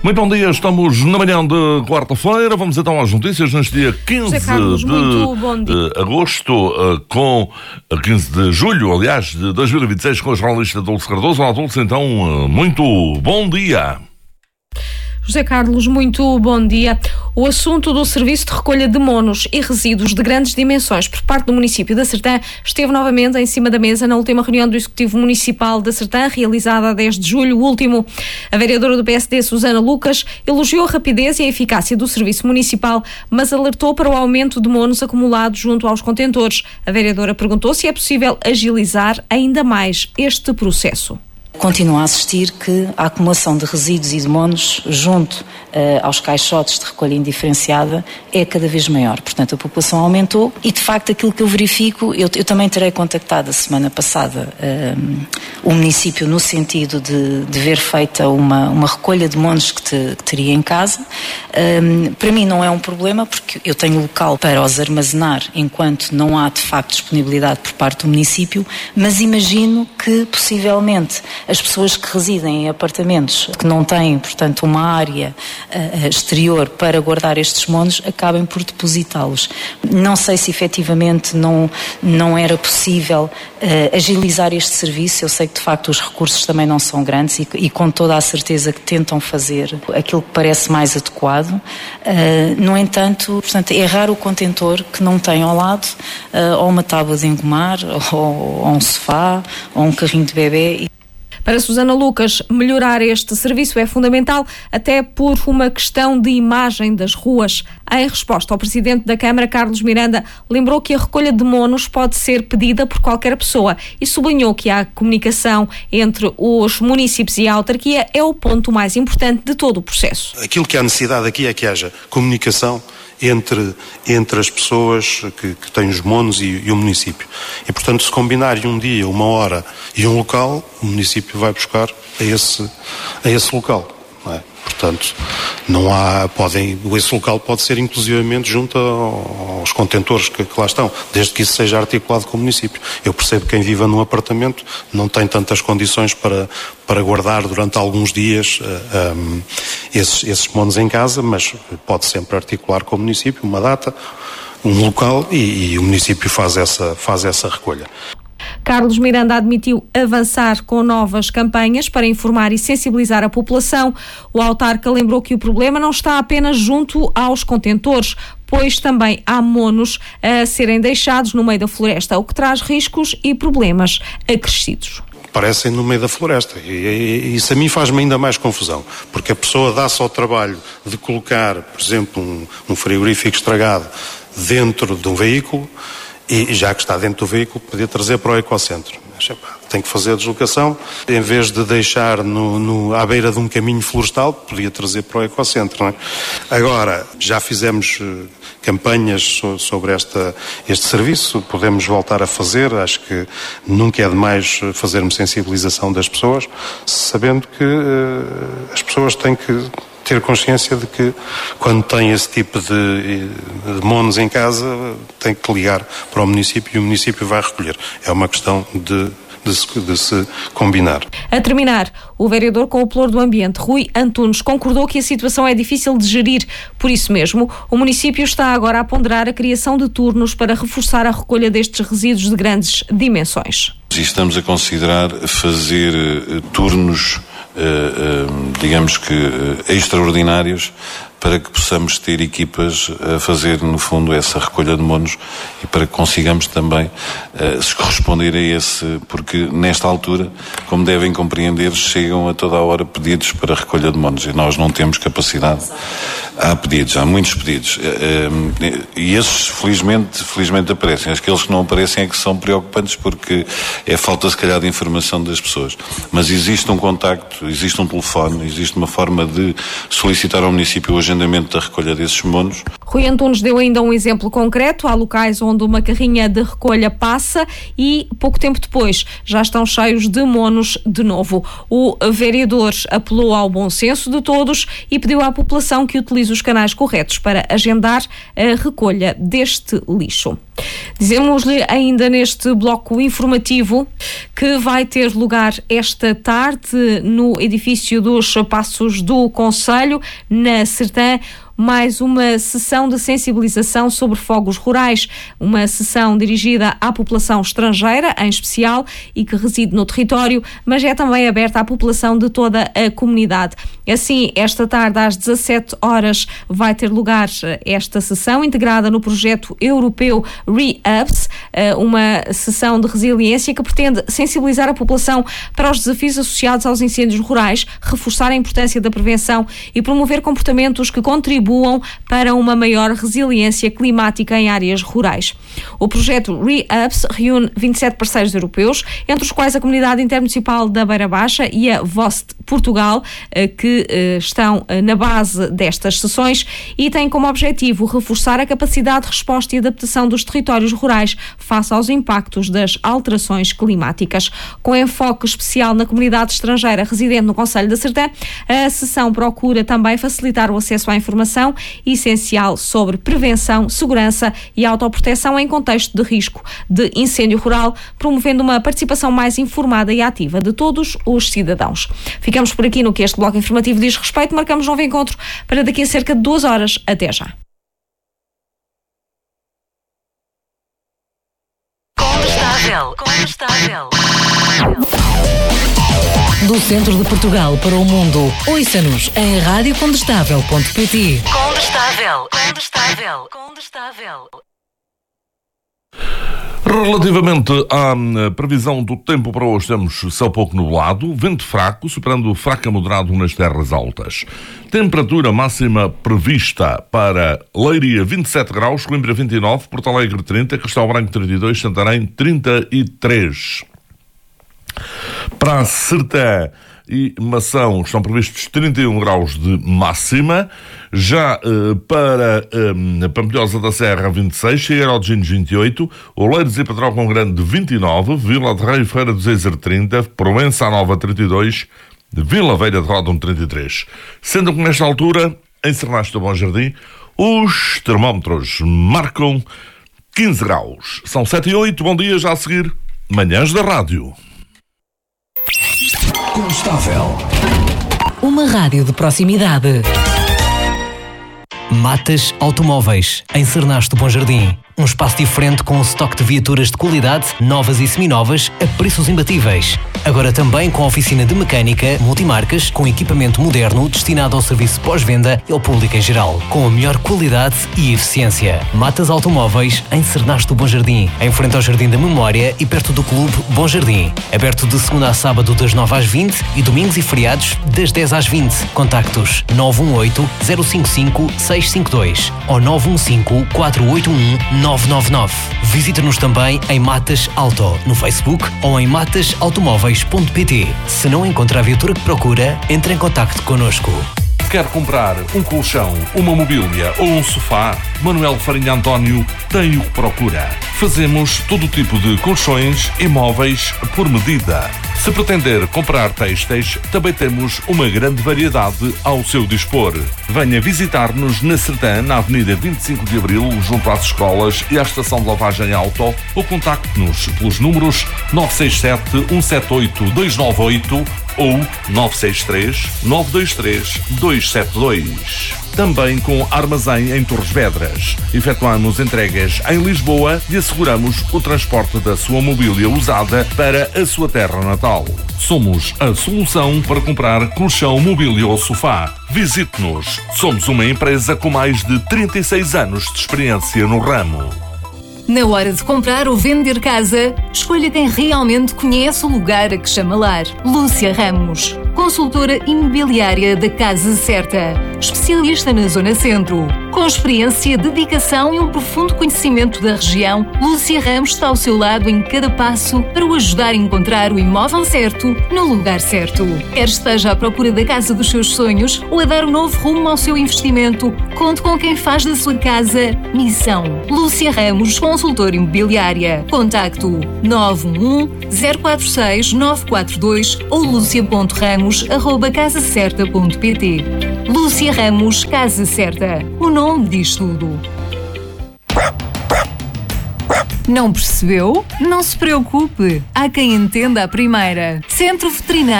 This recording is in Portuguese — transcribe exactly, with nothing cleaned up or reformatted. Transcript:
Muito bom dia, estamos na manhã de quarta-feira. Vamos então às notícias neste dia quinze Carlos, de agosto, com quinze de julho, aliás, de dois mil e vinte e seis, com a jornalista Dulce Cardoso. Olá, Dulce, então, muito bom dia. José Carlos, muito bom dia. O assunto do serviço de recolha de monos e resíduos de grandes dimensões por parte do município da Sertã esteve novamente em cima da mesa na última reunião do Executivo Municipal da Sertã, realizada a dez de julho último. A vereadora do P S D, Susana Lucas, elogiou a rapidez e a eficácia do serviço municipal, mas alertou para o aumento de monos acumulados junto aos contentores. A vereadora perguntou se é possível agilizar ainda mais este processo. Continuo a assistir que a acumulação de resíduos e de monos junto uh, aos caixotes de recolha indiferenciada é cada vez maior. Portanto, a população aumentou e, de facto, aquilo que eu verifico, eu, eu também terei contactado a semana passada um, o município no sentido de, de ver feita uma, uma recolha de monos que, te, que teria em casa. Um, para mim não é um problema, porque eu tenho local para os armazenar enquanto não há, de facto, disponibilidade por parte do município, mas imagino que, possivelmente, as pessoas que residem em apartamentos que não têm, portanto, uma área uh, exterior para guardar estes monos, acabem por depositá-los. Não sei se efetivamente não, não era possível uh, agilizar este serviço. Eu sei que, de facto, os recursos também não são grandes e, e com toda a certeza que tentam fazer aquilo que parece mais adequado. Uh, no entanto, portanto, é raro o contentor que não tem ao lado uh, ou uma tábua de engomar, ou, ou um sofá, ou um carrinho de bebê. Para Susana Lucas, melhorar este serviço é fundamental, até por uma questão de imagem das ruas. Em resposta ao Presidente da Câmara, Carlos Miranda, lembrou que a recolha de monos pode ser pedida por qualquer pessoa e sublinhou que a comunicação entre os municípios e a autarquia é o ponto mais importante de todo o processo. Aquilo que há necessidade aqui é que haja comunicação entre, entre as pessoas que, que têm os monos e, e o município. E, portanto, se combinarem um dia, uma hora e um local, o município vai buscar a esse, a esse local. Não é? Portanto, não há, podem, esse local pode ser inclusivamente junto aos contentores que, que lá estão, desde que isso seja articulado com o município. Eu percebo que quem vive num apartamento não tem tantas condições para, para guardar durante alguns dias uh, um, esses, esses monos em casa, mas pode sempre articular com o município uma data, um local e, e o município faz essa, faz essa recolha. Carlos Miranda admitiu avançar com novas campanhas para informar e sensibilizar a população. O autarca lembrou que o problema não está apenas junto aos contentores, pois também há monos a serem deixados no meio da floresta, o que traz riscos e problemas acrescidos. Parecem no meio da floresta e, e isso a mim faz-me ainda mais confusão, porque a pessoa dá-se ao trabalho de colocar, por exemplo, um, um frigorífico estragado dentro de um veículo e já que está dentro do veículo podia trazer para o ecocentro. Mas, epá, tem que fazer a deslocação, em vez de deixar no, no, à beira de um caminho florestal, podia trazer para o ecocentro. Não é? Agora, já fizemos uh, campanhas so, sobre esta, este serviço, podemos voltar a fazer, acho que nunca é demais fazermos sensibilização das pessoas, sabendo que uh, as pessoas têm que ter consciência de que quando tem esse tipo de, de monos em casa tem que ligar para o município e o município vai recolher. É uma questão de, de, se, de se combinar. A terminar, o vereador com o Pelour do Ambiente, Rui Antunes, concordou que a situação é difícil de gerir. Por isso mesmo, o município está agora a ponderar a criação de turnos para reforçar a recolha destes resíduos de grandes dimensões. Estamos a considerar fazer uh, turnos Uh, uh, digamos que uh, extraordinários para que possamos ter equipas a fazer, no fundo, essa recolha de monos e para que consigamos também uh, se corresponder a esse, porque nesta altura, como devem compreender, chegam a toda a hora pedidos para recolha de monos e nós não temos capacidade. Há pedidos, há muitos pedidos. Uh, uh, e esses, felizmente, felizmente aparecem. Aqueles que não aparecem é que são preocupantes porque é falta, se calhar, de informação das pessoas. Mas existe um contacto, existe um telefone, existe uma forma de solicitar ao município o agendamento da recolha desses monos. Rui Antunes deu ainda um exemplo concreto. Há locais onde uma carrinha de recolha passa e pouco tempo depois já estão cheios de monos de novo. O vereador apelou ao bom senso de todos e pediu à população que utilize os canais corretos para agendar a recolha deste lixo. Dizemos-lhe ainda neste bloco informativo que vai ter lugar esta tarde no edifício dos Passos do Concelho, na Sertã, mais uma sessão de sensibilização sobre fogos rurais, uma sessão dirigida à população estrangeira, em especial, e que reside no território, mas é também aberta à população de toda a comunidade. Assim, esta tarde, às dezassete horas, vai ter lugar esta sessão, integrada no projeto europeu ReUps, uma sessão de resiliência que pretende sensibilizar a população para os desafios associados aos incêndios rurais, reforçar a importância da prevenção e promover comportamentos que contribuam para uma maior resiliência climática em áreas rurais. O projeto ReUps reúne vinte e sete parceiros europeus, entre os quais a Comunidade Intermunicipal da Beira Baixa e a Vost Portugal, que estão na base destas sessões, e tem como objetivo reforçar a capacidade de resposta e adaptação dos territórios rurais face aos impactos das alterações climáticas. Com enfoque especial na comunidade estrangeira residente no Concelho da Sertã, a sessão procura também facilitar o acesso à informação essencial sobre prevenção, segurança e autoproteção em contexto de risco de incêndio rural, promovendo uma participação mais informada e ativa de todos os cidadãos. Ficamos por aqui no que este bloco informativo diz respeito. Marcamos um novo encontro para daqui a cerca de duas horas. Até já. Condestável. Condestável. Do centro de Portugal para o mundo, ouça-nos em rádio condestável ponto pt. Condestável. Condestável. Condestável. Relativamente à previsão do tempo para hoje, temos céu pouco nublado, vento fraco, superando fraco a moderado nas terras altas. Temperatura máxima prevista para Leiria vinte e sete graus, Coimbra vinte e nove, Porto Alegre trinta, Castelo Branco trinta e dois, Santarém trinta e três. Para Sertã e Mação estão previstos trinta e um graus de máxima. Já eh, para eh, Pampilhosa da Serra vinte e seis, Chegueira de Gines vinte e oito, Oleiros e Petrógão Grande vinte e nove, Vila de Rei e Feira do Zezer trinta, Proença Nova trinta e dois, Vila Velha de Ródão trinta e três. Sendo que nesta altura, em Sernaste do Bom Jardim, os termómetros marcam quinze graus. São sete e oito, bom dia, já a seguir, Manhãs da Rádio. Condestável. Uma rádio de proximidade. Matas Automóveis, em Sernaste do Bom Jardim. Um espaço diferente com um estoque de viaturas de qualidade, novas e seminovas, a preços imbatíveis. Agora também com oficina de mecânica, multimarcas, com equipamento moderno destinado ao serviço pós-venda e ao público em geral, com a melhor qualidade e eficiência. Matas Automóveis, em Sernaste do Bom Jardim, em frente ao Jardim da Memória e perto do Clube Bom Jardim. Aberto de segunda a sábado das nove às vinte e domingos e feriados das dez às vinte. Contactos nove um oito, zero cinco cinco, seis cinco dois ou nove um cinco, quatro oito um, nove nove nove. Visite-nos também em Matas Auto, no Facebook ou em matas automóveis ponto pt. Se não encontra a viatura que procura, entre em contacto connosco. Quer comprar um colchão, uma mobília ou um sofá? Manuel Farinha António tem o que procura. Fazemos todo tipo de colchões e móveis por medida. Se pretender comprar têxteis, também temos uma grande variedade ao seu dispor. Venha visitar-nos na Sertã, na Avenida vinte e cinco de Abril, junto às escolas e à estação de lavagem auto, ou contacte-nos pelos números nove seis sete, um sete oito, dois nove oito ou nove seis três, nove dois três, dois sete dois. Também com armazém em Torres Vedras. Efetuamos entregas em Lisboa e asseguramos o transporte da sua mobília usada para a sua terra natal. Somos a solução para comprar colchão, mobília ou sofá. Visite-nos. Somos uma empresa com mais de trinta e seis anos de experiência no ramo. Na hora de comprar ou vender casa, escolha quem realmente conhece o lugar a que chama lar. Lúcia Ramos. consultora imobiliária da Casa Certa, especialista na Zona Centro. Com experiência, dedicação e um profundo conhecimento da região, Lúcia Ramos está ao seu lado em cada passo para o ajudar a encontrar o imóvel certo no lugar certo. Quer esteja à procura da casa dos seus sonhos ou a dar um novo rumo ao seu investimento, conte com quem faz da sua casa missão. Lúcia Ramos, consultora imobiliária. Contacto nove um um, zero quatro seis, nove quatro dois ou lucia ponto ramos arroba casa certa ponto pt. Lúcia Ramos, Casa Certa. O nome diz tudo. Não percebeu? Não se preocupe. Há quem entenda a primeira. Centro Veterinário